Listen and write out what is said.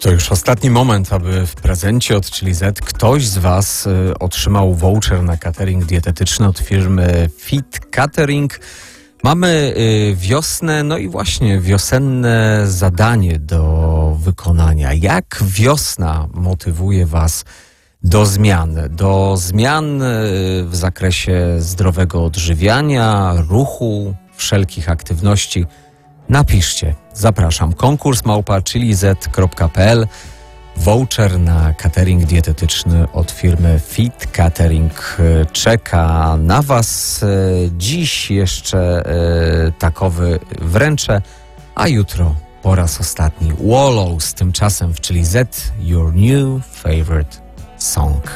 To już ostatni moment, aby w prezencie od Chili Z ktoś z Was otrzymał voucher na catering dietetyczny od firmy Fit Catering. Mamy wiosnę, no i właśnie wiosenne zadanie do wykonania. Jak wiosna motywuje Was do zmian? Do zmian w zakresie zdrowego odżywiania, ruchu, wszelkich aktywności. Napiszcie. Zapraszam. Konkurs @chiliz.pl. Voucher na catering dietetyczny od firmy Fit Catering czeka na Was. Dziś jeszcze takowy wręczę, a jutro po raz ostatni Wallows. Tymczasem w Chili Z, your new favorite song.